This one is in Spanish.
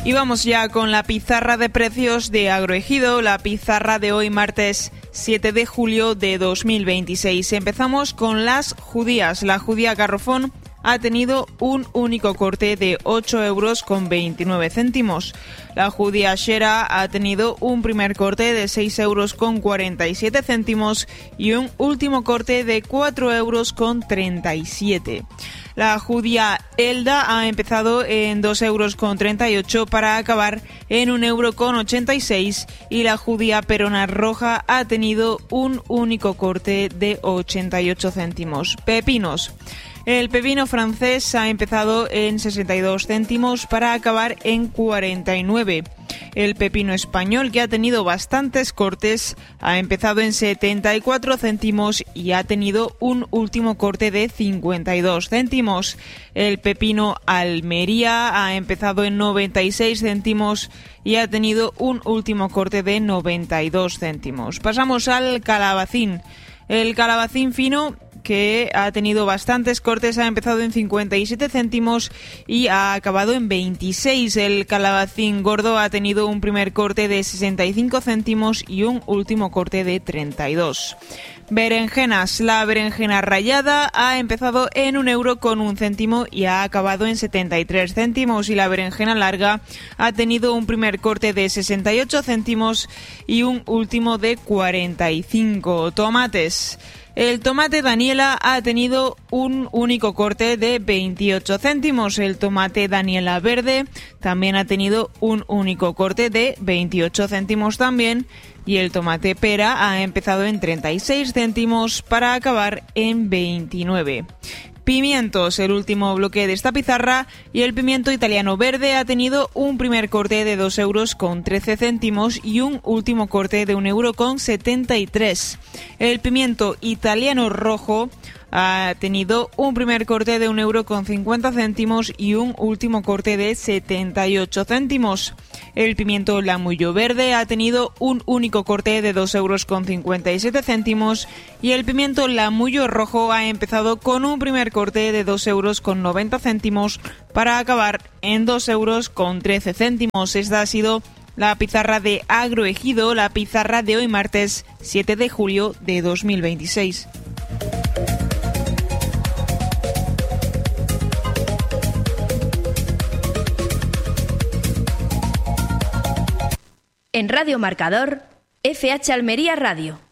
Y vamos ya con la pizarra de precios de Agroejido, la pizarra de hoy martes 7 de julio de 2026. Empezamos con las judías. La judía garrofón ha tenido un único corte de 8,29 €. La judía Shera ha tenido un primer corte de 6,47 € y un último corte de 4,37 €. La judía Elda ha empezado en 2,38 € para acabar en 1,86 € y la judía Perona roja ha tenido un único corte de 88 céntimos. Pepinos. El pepino francés ha empezado en 62 céntimos para acabar en 49. El pepino español, que ha tenido bastantes cortes, ha empezado en 74 céntimos y ha tenido un último corte de 52 céntimos. El pepino Almería ha empezado en 96 céntimos y ha tenido un último corte de 92 céntimos. Pasamos al calabacín. El calabacín fino, que ha tenido bastantes cortes, ha empezado en 57 céntimos y ha acabado en 26. El calabacín gordo ha tenido un primer corte de 65 céntimos y un último corte de 32. Berenjenas. La berenjena rallada ha empezado en 1,01 € y ha acabado en 73 céntimos. Y la berenjena larga ha tenido un primer corte de 68 céntimos y un último de 45. Tomates. El tomate Daniela ha tenido un único corte de 28 céntimos. El tomate Daniela verde también ha tenido un único corte de 28 céntimos también. Y el tomate pera ha empezado en 36 céntimos para acabar en 29. Pimientos, el último bloque de esta pizarra, y el pimiento italiano verde ha tenido un primer corte de 2,13 € y un último corte de 1,73 €. El pimiento italiano rojo ha tenido un primer corte de 1,50 € y un último corte de 78 céntimos. El pimiento lamullo verde ha tenido un único corte de 2,57 € y el pimiento lamullo rojo ha empezado con un primer corte de 2,90 € para acabar en 2,13 €. Esta ha sido la pizarra de Agroejido, la pizarra de hoy martes 7 de julio de 2026. En Radio Marcador, FH Almería Radio.